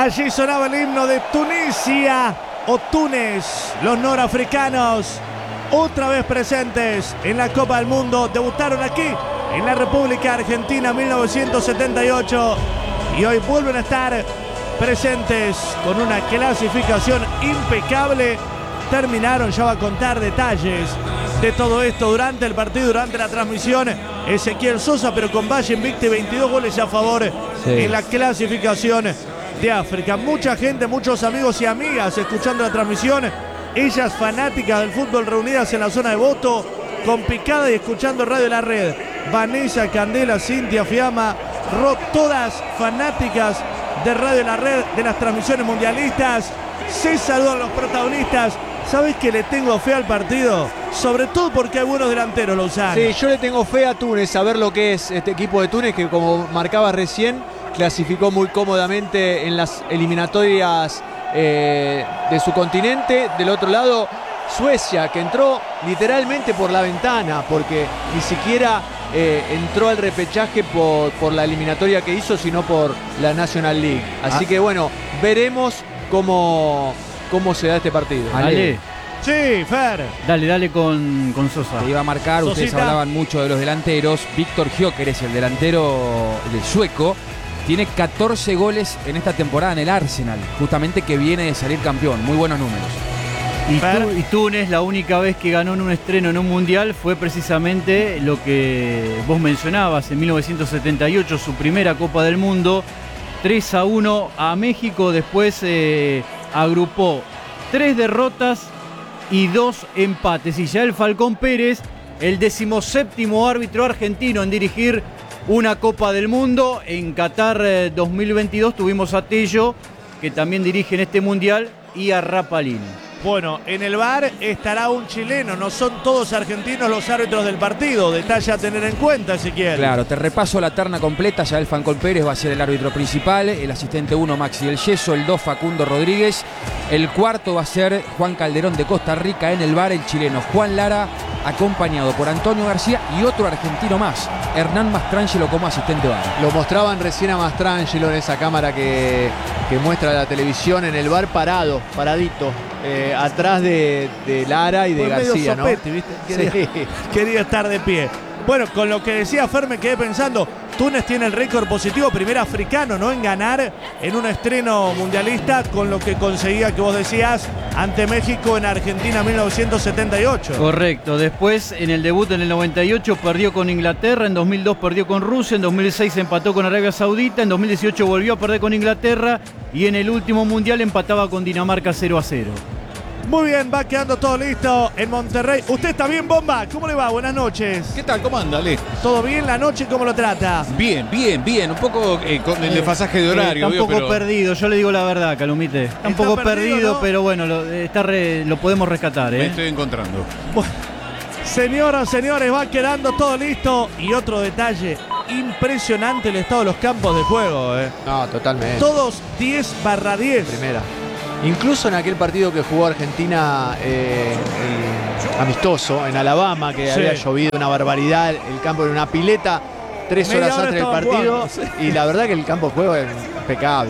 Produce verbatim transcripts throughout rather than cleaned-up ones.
Allí sonaba el himno de Tunisia o Túnez. Los norafricanos otra vez presentes en la Copa del Mundo. Debutaron aquí en la República Argentina en mil novecientos setenta y ocho y hoy vuelven a estar presentes con una clasificación impecable. Terminaron, ya va a contar detalles de todo esto durante el partido, durante la transmisión. Ezequiel Sosa, pero con Valle invicto, veintidós goles a favor sí. en la clasificación de África. Mucha gente, muchos amigos y amigas escuchando la transmisión. Ellas fanáticas del fútbol reunidas en la zona de voto, con picada y escuchando Radio La Red. Vanessa, Candela, Cintia, Fiamma, Ro, todas fanáticas de Radio La Red, de las transmisiones mundialistas. Se saludan los protagonistas. ¿Sabes que le tengo fe al partido? Sobre todo porque hay buenos delanteros, Lozano. Sí, yo le tengo fe a Túnez, a ver lo que es este equipo de Túnez, que como marcaba recién, clasificó muy cómodamente en las eliminatorias eh, de su continente. Del otro lado, Suecia, que entró literalmente por la ventana, porque ni siquiera eh, entró al repechaje por, por la eliminatoria que hizo, sino por la National League. Así ah. que bueno, veremos cómo, cómo se da este partido. Ale. Sí, Fer. Dale, dale con, con Sosa. Te iba a marcar, Sosita. Ustedes hablaban mucho de los delanteros. Víctor Gyökeres, el delantero del sueco, tiene catorce goles en esta temporada en el Arsenal, justamente que viene de salir campeón. Muy buenos números. Y, tú, y Túnez, la única vez que ganó en un estreno en un mundial fue precisamente lo que vos mencionabas, en mil novecientos setenta y ocho, su primera Copa del Mundo, tres a uno a México. Después eh, agrupó tres derrotas y dos empates. Y ya el Falcón Pérez, el decimoséptimo árbitro argentino en dirigir una Copa del Mundo. En Qatar eh, dos mil veintidós tuvimos a Tello, que también dirige en este mundial, y a Rapalini. Bueno, en el V A R estará un chileno, no son todos argentinos los árbitros del partido, detalle a tener en cuenta si quieres. Claro, te repaso la terna completa. Ya el Falcón Pérez va a ser el árbitro principal, el asistente uno Maxi del Yeso, el dos Facundo Rodríguez, el cuarto va a ser Juan Calderón de Costa Rica, en el V A R el chileno Juan Lara, acompañado por Antonio García y otro argentino más, Hernán Mastrangelo, como asistente V A R. Lo mostraban recién a Mastrangelo en esa cámara que, que muestra la televisión, en el V A R parado, paradito. Eh, atrás de, de Lara y de Por García, sopete, ¿no? ¿viste? Quería, sí. quería estar de pie. Bueno, con lo que decía Fer me quedé pensando, Túnez tiene el récord positivo, primer africano, ¿no?, en ganar en un estreno mundialista, con lo que conseguía, que vos decías, ante México en Argentina mil novecientos setenta y ocho. Correcto. Después, en el debut en el noventa y ocho, perdió con Inglaterra, en dos mil dos perdió con Rusia, en dos mil seis empató con Arabia Saudita, en dos mil dieciocho volvió a perder con Inglaterra y en el último mundial empataba con Dinamarca cero a cero. Muy bien, va quedando todo listo en Monterrey. ¿Usted está bien, Bomba? ¿Cómo le va? Buenas noches. ¿Qué tal? ¿Cómo anda, Ale? ¿Todo bien la noche? ¿Cómo lo trata? Bien, bien, bien. Un poco eh, con el desfasaje de horario. Eh, está un poco pero... perdido, yo le digo la verdad, Calumite. Está un Está poco perdido, perdido, ¿no? pero bueno, lo, está re, lo podemos rescatar. ¿eh? Me estoy encontrando. Bueno, señoras, señores, va quedando todo listo. Y otro detalle, impresionante el estado de los campos de juego. ¿eh? No, totalmente. Todos diez barra diez. Primera. Incluso en aquel partido que jugó Argentina eh, el amistoso en Alabama, que sí. había llovido una barbaridad, el campo era una pileta, tres Media horas hora antes del partido, jugando, sí. y la verdad que el campo de juego es impecable.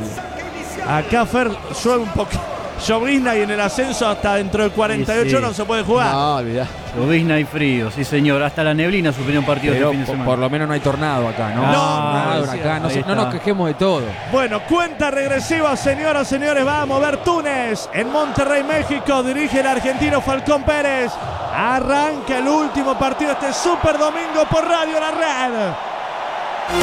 Acá, Fer, llueve un poco. Llovizna y en el ascenso hasta dentro del cuarenta y ocho sí, sí. no se puede jugar. No, olvidá. Llovizna y frío, sí señor. Hasta la neblina sufrió un partido Pero este fin de semana. Por lo menos no hay tornado acá, ¿no? No, no, no, acá, no, se, no está. nos quejemos de todo. Bueno, cuenta regresiva, señoras, señores. Va a mover Túnez en Monterrey, México. Dirige el argentino Falcón Pérez. Arranca el último partido este Super Domingo por Radio La Red.